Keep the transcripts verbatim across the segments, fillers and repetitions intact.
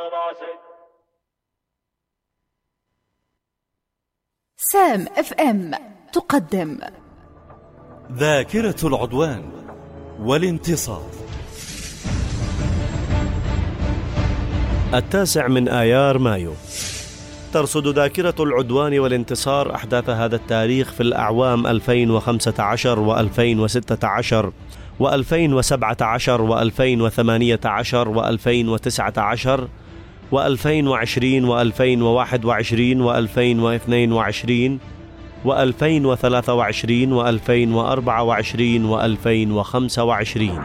سام اف ام تقدم ذاكرة العدوان والانتصار. التاسع من آيار مايو. ترصد ذاكرة العدوان والانتصار أحداث هذا التاريخ في الأعوام ألفين وخمسة عشر وألفين وستة عشر وألفين وسبعة عشر وألفين وثمانية عشر وألفين وتسعة عشر وألفين وعشرين وألفين وواحد وعشرين وألفين واثنين وعشرين وألفين وثلاثة وعشرين وألفين وأربعة وعشرين وألفين وخمسة وعشرين.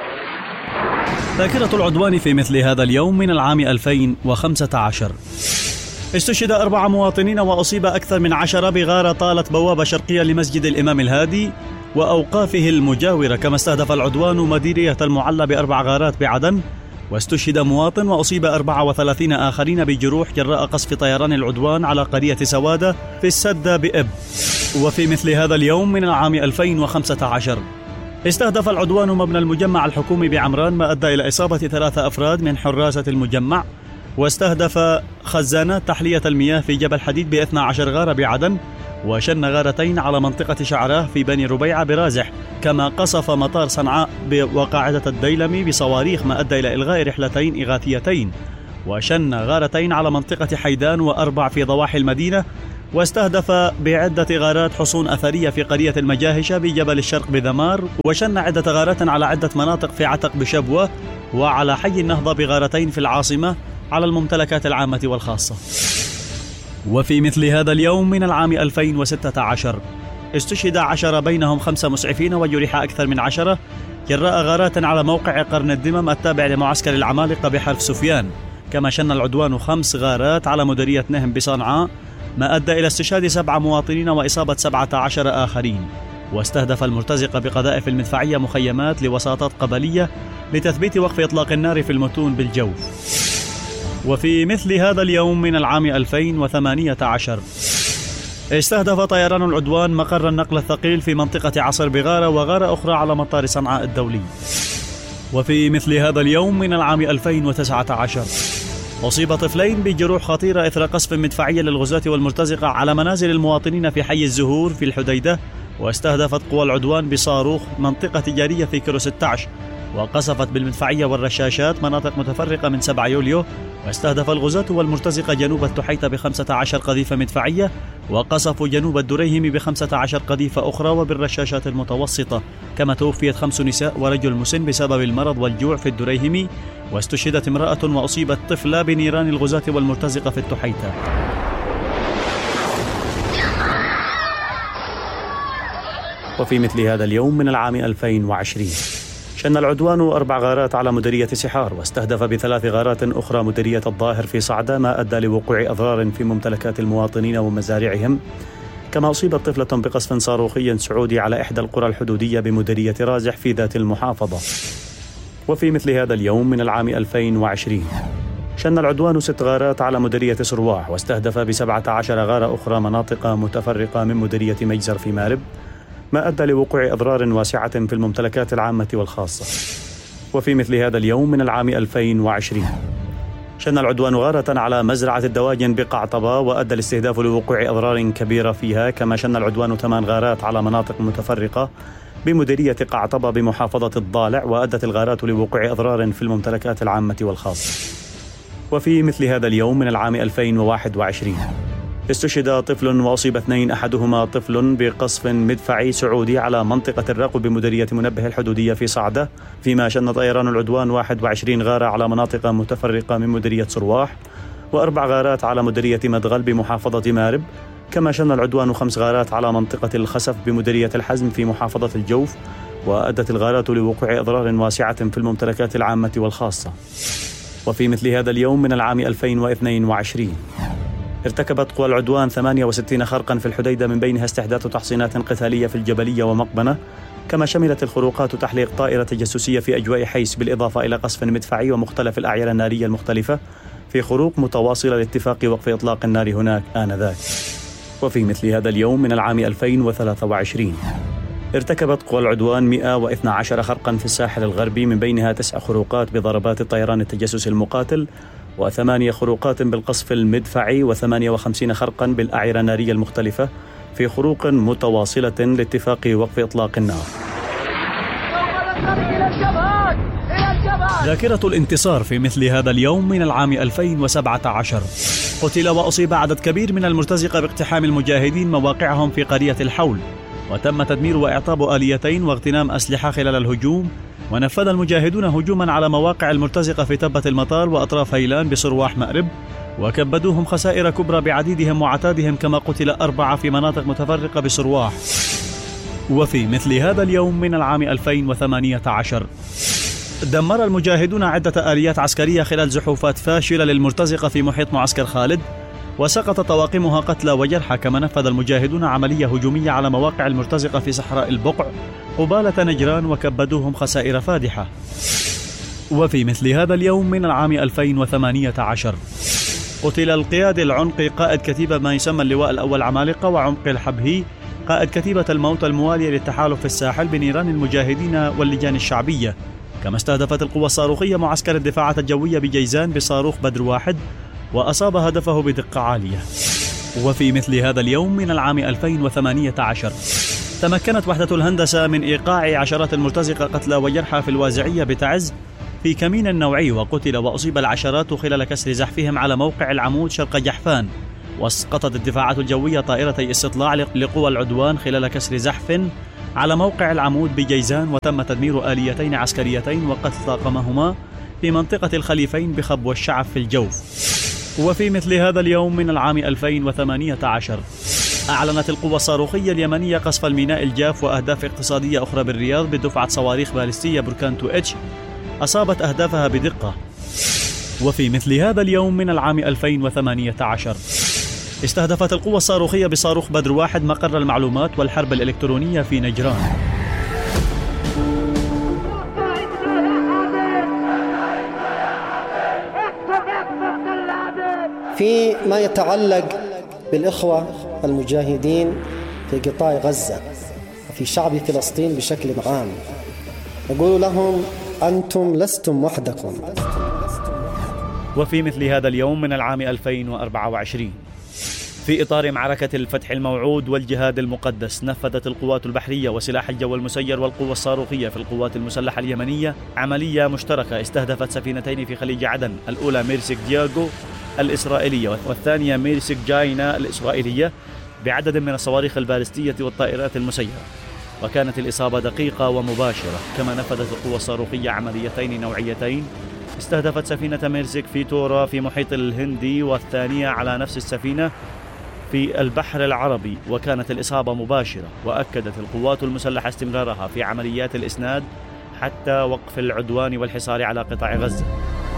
ذاكرة العدوان في مثل هذا اليوم من العام ألفين وخمسة عشر. استشهد أربعة مواطنين وأصيب أكثر من عشرة بغارة طالت بوابة شرقية لمسجد الإمام الهادي وأوقافه المجاورة. كما استهدف العدوان مديرية المعلى بأربع غارات بعدن، واستشهد مواطن وأصيب أربعة وثلاثين آخرين بجروح جراء قصف طيران العدوان على قرية سوادة في السدة بإب. وفي مثل هذا اليوم من العام ألفين وخمسة عشر استهدف العدوان مبنى المجمع الحكومي بعمران، ما أدى إلى إصابة ثلاثة أفراد من حراسة المجمع. واستهدف خزانات تحلية المياه في جبل حديد باثنى عشر غارة بعدن، وشن غارتين على منطقة شعراه في بني ربيعة برازح. كما قصف مطار صنعاء وقاعدة الديلمي بصواريخ، ما أدى إلى إلغاء رحلتين إغاثيتين. وشن غارتين على منطقة حيدان وأربع في ضواحي المدينة. واستهدف بعدة غارات حصون أثرية في قرية المجاهشة بجبل الشرق بذمار. وشن عدة غارات على عدة مناطق في عتق بشبوة، وعلى حي النهضة بغارتين في العاصمة على الممتلكات العامة والخاصة. وفي مثل هذا اليوم من العام ألفين وستة عشر استشهد عشرة بينهم خمسة مسعفين وجرح أكثر من عشرة جراء غارات على موقع قرن الدمم التابع لمعسكر العمالقة بحرف سفيان. كما شن العدوان خمس غارات على مديرية نهم بصنعاء، ما أدى إلى استشهاد سبعة مواطنين وإصابة سبعة عشر آخرين. واستهدف المرتزقة بقذائف المدفعية مخيمات لوساطات قبلية لتثبيت وقف إطلاق النار في المتون بالجوف. وفي مثل هذا اليوم من العام ألفين وثمانية عشر استهدف طيران العدوان مقر النقل الثقيل في منطقة عصر بغارة وغارة أخرى على مطار صنعاء الدولي. وفي مثل هذا اليوم من العام ألفين وتسعة عشر أصيب طفلين بجروح خطيرة إثر قصف مدفعية للغزاة والمرتزقة على منازل المواطنين في حي الزهور في الحديدة. واستهدفت قوى العدوان بصاروخ منطقة تجارية في كيلو ستة عشر، وقصفت بالمدفعية والرشاشات مناطق متفرقة من سبعة يوليو. واستهدف الغزاة والمرتزقة جنوب التحيطة بخمسة عشر قذيفة مدفعية، وقصفوا جنوب الدريهم بخمسة عشر قذيفة أخرى وبالرشاشات المتوسطة. كما توفيت خمس نساء ورجل مسن بسبب المرض والجوع في الدريهم. واستشهدت امرأة وأصيبت طفلة بنيران الغزاة والمرتزقة في التحيطة. وفي مثل هذا اليوم من العام ألفين وعشرين شن العدوان أربع غارات على مديرية سحار، واستهدف بثلاث غارات أخرى مديرية الظاهر في صعدة، ما أدى لوقوع أضرار في ممتلكات المواطنين ومزارعهم. كما أصيبت طفلة بقصف صاروخي سعودي على إحدى القرى الحدودية بمديرية رازح في ذات المحافظة. وفي مثل هذا اليوم من العام ألفين وعشرين شن العدوان ست غارات على مديرية سرواح، واستهدف بسبعة عشر غارة أخرى مناطق متفرقة من مديرية مجزر في مارب، ما أدى لوقوع أضرار واسعة في الممتلكات العامة والخاصة. وفي مثل هذا اليوم من العام ألفين وعشرين شن العدوان غارة على مزرعة الدواجن بقعطبة، وأدى الاستهداف لوقوع أضرار كبيرة فيها. كما شن العدوان ثمان غارات على مناطق متفرقة بمديرية قعطبة بمحافظة الضالع، وأدت الغارات لوقوع أضرار في الممتلكات العامة والخاصة. وفي مثل هذا اليوم من العام ألفين وواحد وعشرين استشهد طفل وأصيب اثنين، أحدهما طفل بقصف مدفعي سعودي على منطقة الرقب بمديرية منبه الحدودية في صعدة. فيما شن طيران العدوان واحد وعشرين غارة على مناطق متفرقة من مديرية سرواح، وأربع غارات على مديرية مدغل بمحافظة مارب. كما شن العدوان خمس غارات على منطقة الخسف بمديرية الحزم في محافظة الجوف، وأدت الغارات لوقوع أضرار واسعة في الممتلكات العامة والخاصة. وفي مثل هذا اليوم من العام ألفين واثنين وعشرين ارتكبت قوى العدوان ثمانية وستين خرقا في الحديدة، من بينها استحداث تحصينات قتالية في الجبلية ومقبنة. كما شملت الخروقات تحليق طائرة تجسسية في أجواء حيس، بالإضافة إلى قصف مدفعي ومختلف الأعيرة النارية المختلفة في خروق متواصلة لاتفاق وقف إطلاق النار هناك آنذاك. وفي مثل هذا اليوم من العام ألفين وثلاثة وعشرين ارتكبت قوى العدوان مئة واثني عشر خرقا في الساحل الغربي، من بينها تسع خروقات بضربات الطيران التجسس المقاتل، وثمانية خروقات بالقصف المدفعي وثمانية وخمسين خرقا بالأعيرة النارية المختلفة في خروق متواصلة لاتفاق وقف إطلاق النار. ذاكرة الانتصار في مثل هذا اليوم من العام ألفين وسبعة عشر. قتل وأصيب عدد كبير من المرتزقة باقتحام المجاهدين مواقعهم في قرية الحول، وتم تدمير وإعطاب آليتين واغتنام أسلحة خلال الهجوم. ونفذ المجاهدون هجوما على مواقع المرتزقة في تبة المطار وأطراف هيلان بصرواح مأرب، وكبدوهم خسائر كبرى بعديدهم وعتادهم، كما قتل أربعة في مناطق متفرقة بصرواح. وفي مثل هذا اليوم من العام ألفين وثمانية عشر دمر المجاهدون عدة آليات عسكرية خلال زحوفات فاشلة للمرتزقة في محيط معسكر خالد، وسقط طواقمها قتلى وجرحى. كما نفذ المجاهدون عملية هجومية على مواقع المرتزقة في صحراء البقع قبالة نجران وكبدوهم خسائر فادحة. وفي مثل هذا اليوم من العام ألفين وثمانية عشر قتل القيادي العنقي قائد كتيبة ما يسمى اللواء الأول عمالقة وعنقي الحبهي قائد كتيبة الموت الموالية للتحالف في الساحل بنيران المجاهدين واللجان الشعبية. كما استهدفت القوى الصاروخية معسكر الدفاعات الجوية بجيزان بصاروخ بدر واحد وأصاب هدفه بدقة عالية. وفي مثل هذا اليوم من العام ألفين وثمانية عشر تمكنت وحدة الهندسة من إيقاع عشرات المرتزقة قتلى وجرحى في الوازعية بتعز في كمين نوعي، وقتل وأصيب العشرات خلال كسر زحفهم على موقع العمود شرق جحفان. واسقطت الدفاعات الجوية طائرتي استطلاع لقوى العدوان خلال كسر زحف على موقع العمود بجيزان، وتم تدمير آليتين عسكريتين وقتل طاقمهما في منطقة الخليفين بخبو الشعب في الجوف. وفي مثل هذا اليوم من العام ألفين وثمانية عشر أعلنت القوى الصاروخية اليمنية قصف الميناء الجاف وأهداف اقتصادية أخرى بالرياض بدفعة صواريخ باليستية بركان تو اتش أصابت أهدافها بدقة. وفي مثل هذا اليوم من العام ألفين وثمانية عشر استهدفت القوى الصاروخية بصاروخ بدر واحد مقر المعلومات والحرب الإلكترونية في نجران. فيما يتعلق بالإخوة المجاهدين في قطاع غزة وفي شعب فلسطين بشكل عام، نقول لهم أنتم لستم وحدكم. وفي مثل هذا اليوم من العام ألفين وأربعة وعشرين في إطار معركة الفتح الموعود والجهاد المقدس، نفذت القوات البحرية وسلاح الجو المسير والقوة الصاروخية في القوات المسلحة اليمنية عملية مشتركة استهدفت سفينتين في خليج عدن، الأولى ميرسك دياغو الإسرائيلية والثانية ميرسك جاينا الإسرائيلية، بعدد من الصواريخ البالستية والطائرات المسيرة، وكانت الإصابة دقيقة ومباشرة. كما نفذت القوة الصاروخية عمليتين نوعيتين استهدفت سفينة ميرسك في تورا في محيط الهندي، والثانية على نفس السفينة في البحر العربي، وكانت الإصابة مباشرة. وأكدت القوات المسلحة استمرارها في عمليات الإسناد حتى وقف العدوان والحصار على قطاع غزة.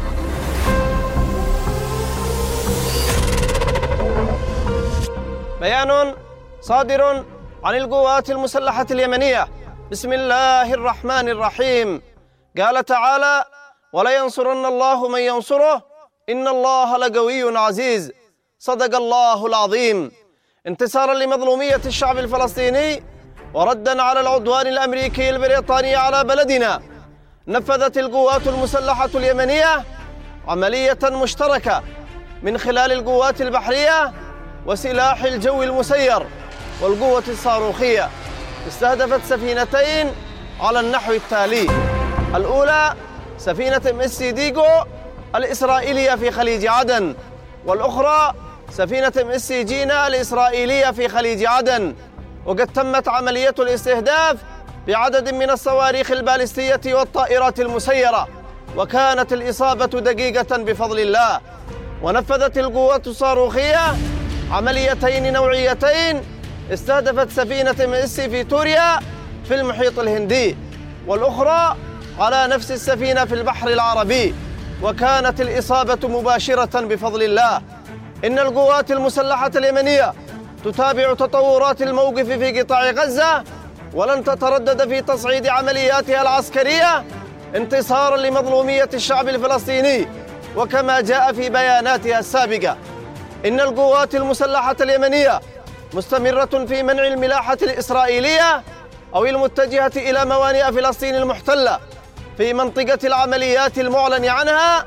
بيان صادر عن القوات المسلحة اليمنية بسم الله الرحمن الرحيم. قال تعالى: ولينصرن الله من ينصره إن الله لقوي عزيز. صدق الله العظيم. انتصارا لمظلومية الشعب الفلسطيني وردا على العدوان الأمريكي البريطاني على بلدنا، نفذت القوات المسلحة اليمنية عملية مشتركة من خلال القوات البحرية وسلاح الجو المسير والقوة الصاروخية، استهدفت سفينتين على النحو التالي: الأولى سفينة ام اس ديغو الإسرائيلية في خليج عدن، والأخرى سفينة ام اس جينا الإسرائيلية في خليج عدن. وقد تمت عملية الاستهداف بعدد من الصواريخ البالستية والطائرات المسيرة، وكانت الإصابة دقيقة بفضل الله. ونفذت القوات الصاروخية عمليتين نوعيتين استهدفت سفينة ام اس فيتوريا في المحيط الهندي، والأخرى على نفس السفينة في البحر العربي، وكانت الإصابة مباشرة بفضل الله. إن القوات المسلحة اليمنية تتابع تطورات الموقف في قطاع غزة ولن تتردد في تصعيد عملياتها العسكرية انتصارا لمظلومية الشعب الفلسطيني. وكما جاء في بياناتها السابقة، إن القوات المسلحة اليمنية مستمرة في منع الملاحة الإسرائيلية أو المتجهة إلى موانئ فلسطين المحتلة في منطقة العمليات المعلن عنها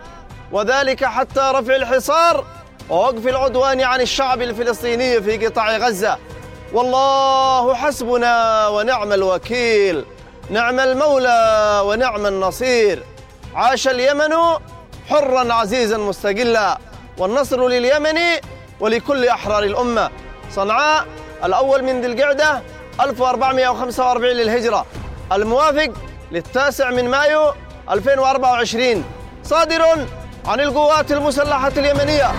وذلك حتى رفع الحصار ووقف العدوان عن الشعب الفلسطيني في قطاع غزة. والله حسبنا ونعم الوكيل، نعم المولى ونعم النصير. عاش اليمن حرا عزيزا مستقلا، والنصر لليمن ولكل أحرار الأمة. صنعاء الأول من ذي القعدة ألف وأربعمائة وخمسة وأربعين للهجرة، الموافق للتاسع من مايو ألفين وأربعة وعشرين، صادر عن القوات المسلحة اليمنية.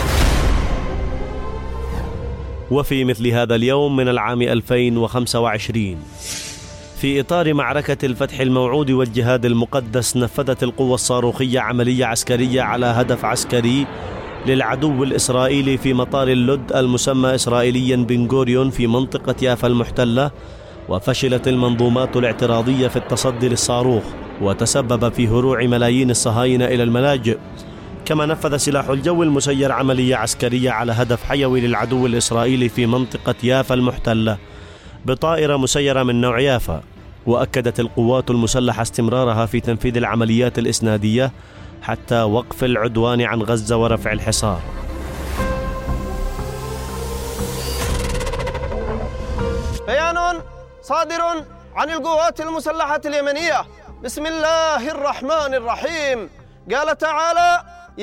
وفي مثل هذا اليوم من العام ألفين وخمسة وعشرين، في إطار معركة الفتح الموعود والجهاد المقدس، نفذت القوة الصاروخية عملية عسكرية على هدف عسكري للعدو الإسرائيلي في مطار اللد المسمى إسرائيليا بن غوريون في منطقة يافا المحتلة، وفشلت المنظومات الاعتراضية في التصدي للصاروخ، وتسبب في هروع ملايين الصهاينة إلى الملاجئ. كما نفذ سلاح الجو المسير عملية عسكرية على هدف حيوي للعدو الإسرائيلي في منطقة يافا المحتلة بطائرة مسيرة من نوع يافا. وأكدت القوات المسلحة استمرارها في تنفيذ العمليات الإسنادية حتى وقف العدوان عن غزة ورفع الحصار. بيان صادر عن القوات المسلحة اليمنية، بسم الله الرحمن الرحيم. قال تعالى: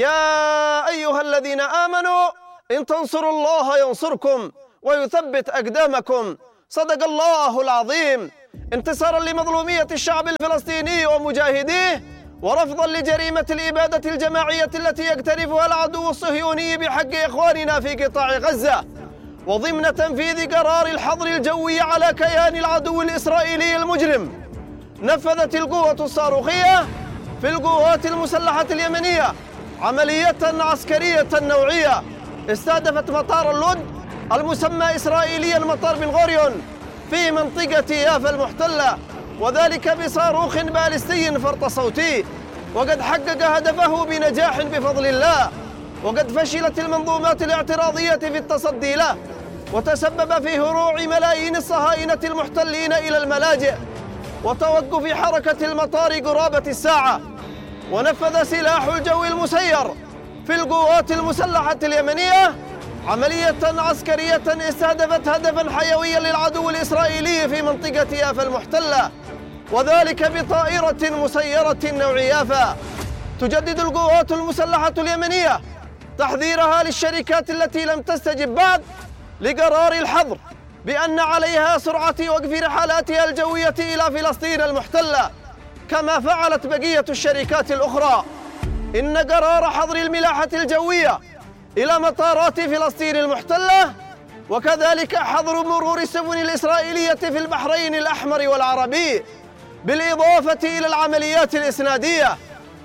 يا أيها الذين آمنوا إن تنصروا الله ينصركم ويثبت أقدامكم. صدق الله العظيم. انتصارا لمظلومية الشعب الفلسطيني ومجاهديه، ورفضا لجريمة الإبادة الجماعية التي يقترفها العدو الصهيوني بحق إخواننا في قطاع غزة، وضمن تنفيذ قرار الحظر الجوي على كيان العدو الإسرائيلي المجرم، نفذت القوة الصاروخية في القوات المسلحة اليمنية عملية عسكرية نوعية استهدفت مطار اللد المسمى إسرائيليا مطار بن غوريون في منطقة يافا المحتلة، وذلك بصاروخ باليستي فرط صوتي، وقد حقق هدفه بنجاح بفضل الله. وقد فشلت المنظومات الاعتراضية في التصدي له، وتسبب في هروع ملايين الصهاينة المحتلين إلى الملاجئ وتوقف حركة المطار قرابة الساعة. ونفذ سلاح الجو المسير في القوات المسلحة اليمنية عملية عسكرية استهدفت هدفا حيويا للعدو الإسرائيلي في منطقة يافا المحتلة، وذلك بطائرة مسيرة نوع يافا. تجدد القوات المسلحة اليمنية تحذيرها للشركات التي لم تستجب بعد لقرار الحظر بأن عليها سرعة وقف رحلاتها الجوية إلى فلسطين المحتلة، كما فعلت بقية الشركات الأخرى. إن قرار حظر الملاحة الجوية إلى مطارات فلسطين المحتلة، وكذلك حظر مرور السفن الإسرائيلية في البحرين الأحمر والعربي، بالإضافة إلى العمليات الإسنادية،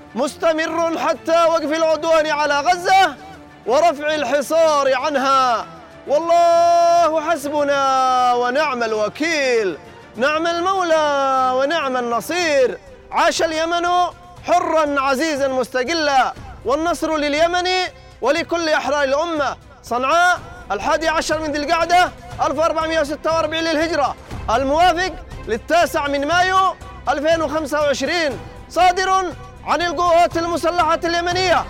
مستمر حتى وقف العدوان على غزة ورفع الحصار عنها. والله حسبنا ونعم الوكيل، نعم المولى ونعم النصير. عاش اليمن حرا عزيزا مستقلا، والنصر لليمن ولكل أحرار الأمة. صنعاء الحادي عشر من ذي القعدة ألف وأربعمائة وستة وأربعين للهجرة، الموافق للتاسع من مايو ألفين وخمسة وعشرين، صادر عن القوات المسلحة اليمنية.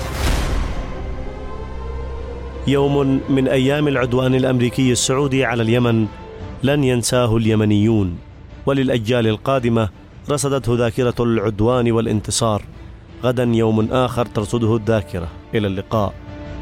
يوم من أيام العدوان الأمريكي السعودي على اليمن لن ينساه اليمنيون، وللأجيال القادمة رصدته ذاكرة العدوان والانتصار. غدا يوم آخر ترصده الذاكرة. إلى اللقاء.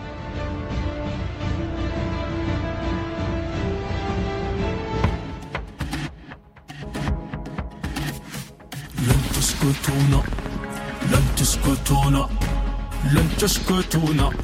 لن تسكتونا، لن تسكتونا، لن تسكتونا.